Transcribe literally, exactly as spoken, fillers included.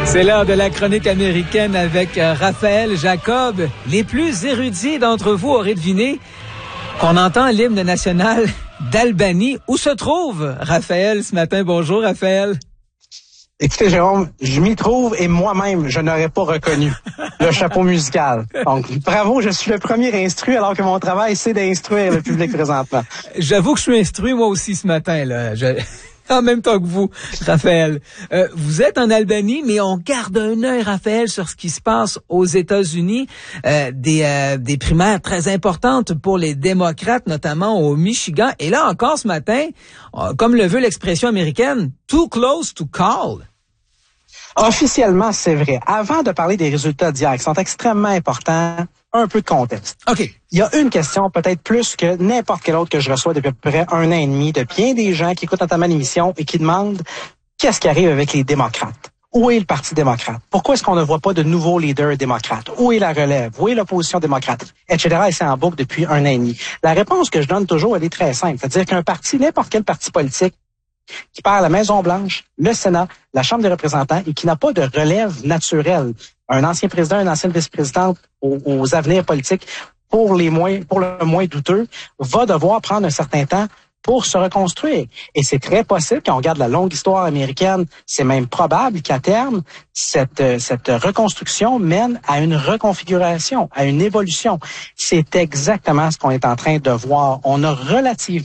C'est l'heure de la chronique américaine avec Raphaël Jacob. Les plus érudits d'entre vous auraient deviné qu'on entend l'hymne national d'Albanie. Où se trouve Raphaël ce matin? Bonjour Raphaël. Écoutez Jérôme, je m'y trouve et moi-même, je n'aurais pas reconnu le chapeau musical. Donc, bravo, je suis le premier instruit alors que mon travail, c'est d'instruire le public présentement. J'avoue que je suis instruit moi aussi ce matin, là. Je... En même temps que vous, Raphaël. Euh, vous êtes en Albanie, mais on garde un œil, Raphaël, sur ce qui se passe aux États-Unis. Euh, des, euh, des primaires très importantes pour les démocrates, notamment au Michigan. Et là encore ce matin, euh, comme le veut l'expression américaine, too close to call. Officiellement, c'est vrai. Avant de parler des résultats d'hier, qui sont extrêmement importants, un peu de contexte. OK. Il y a une question, peut-être plus que n'importe quelle autre que je reçois depuis à peu près un an et demi, de bien des gens qui écoutent notamment l'émission et qui demandent qu'est-ce qui arrive avec les démocrates. Où est le Parti démocrate? Pourquoi est-ce qu'on ne voit pas de nouveaux leaders démocrates? Où est la relève? Où est l'opposition démocrate? Etc. Et c'est en boucle depuis un an et demi. La réponse que je donne toujours, elle est très simple. C'est-à-dire qu'un parti, n'importe quel parti politique, qui part à la Maison-Blanche, le Sénat, la Chambre des représentants et qui n'a pas de relève naturelle, un ancien président, une ancienne vice-présidente aux, aux avenirs politiques pour les moins, pour le moins douteux, va devoir prendre un certain temps pour se reconstruire. Et c'est très possible, quand on regarde la longue histoire américaine, c'est même probable qu'à terme, cette, cette reconstruction mène à une reconfiguration, à une évolution. C'est exactement ce qu'on est en train de voir. On a relativement